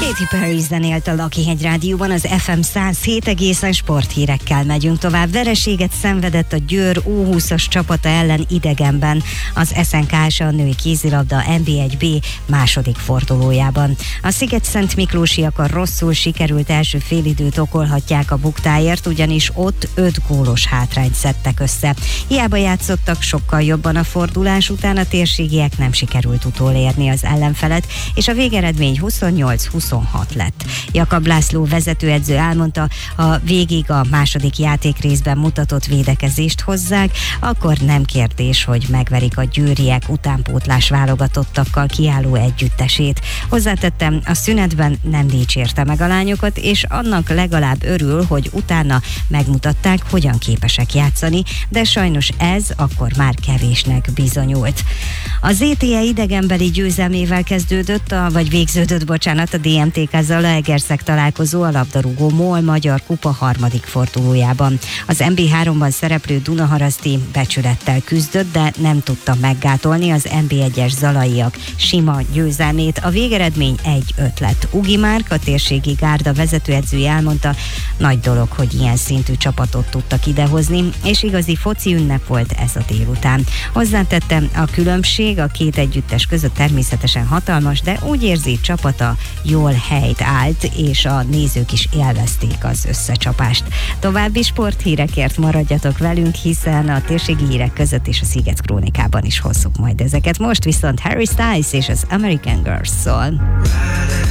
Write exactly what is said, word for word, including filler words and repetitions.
Katy Perry zenélt a Lakihegy Rádióban, az ef em száz hét egészen sporthírekkel megyünk tovább. Vereséget szenvedett a Győr U húszas csapata ellen idegenben az es en ká es a női kézilabda en bé egy bé második fordulójában. A Sziget-Szent Miklósiak a rosszul sikerült első félidőt okolhatják a buktáért, ugyanis ott öt gólos hátrányt szedtek össze. Hiába játszottak sokkal jobban a fordulás után, a térségiek nem sikerült utolérni az ellenfelet, és a végeredmény huszonnyolc huszonhat lett. Jakab László vezetőedző elmondta, ha végig a második játékrészben mutatott védekezést hozzák, akkor nem kérdés, hogy megverik a győriek utánpótlás válogatottakkal kiálló együttesét. Hozzátettem, a szünetben nem dicsérte meg a lányokat, és annak legalább örül, hogy utána megmutatták, hogyan képesek játszani, de sajnos ez akkor már kevésnek bizonyult. A zé té e idegenbeli győzelmével kezdődött, a, vagy végződött, bocsánat, a dé em té ká Zalaegerszeg találkozó a labdarúgó MOL Magyar Kupa harmadik fordulójában. Az em bé háromban szereplő Dunaharaszti becsülettel küzdött, de nem tudta meggátolni az em bé egyes zalaiak sima győzelmét. A végeredmény egy öt lett. Ugi Márk, a térségi gárda vezetőedzője elmondta, nagy dolog, hogy ilyen szintű csapatot tudtak idehozni, és igazi foci ünnep volt ez a délután. Hozzátettem, a különbség a két együttes között természetesen hatalmas, de úgy érzi, csapata jól helyt állt, és a nézők is élvezték az összecsapást. További sporthírekért maradjatok velünk, hiszen a térségi hírek között és a Sziget Krónikában is hozzuk majd ezeket. Most viszont Harry Styles és az American Girls szól.